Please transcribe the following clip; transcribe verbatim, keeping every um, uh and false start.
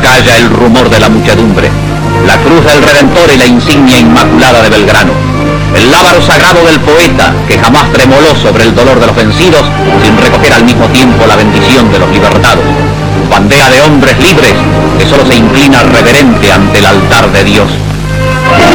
Calla el rumor de la muchedumbre, la cruz del Redentor y la insignia inmaculada de Belgrano, el lábaro sagrado del poeta que jamás tremoló sobre el dolor de los vencidos sin recoger al mismo tiempo la bendición de los libertados, bandera de hombres libres que solo se inclina reverente ante el altar de Dios.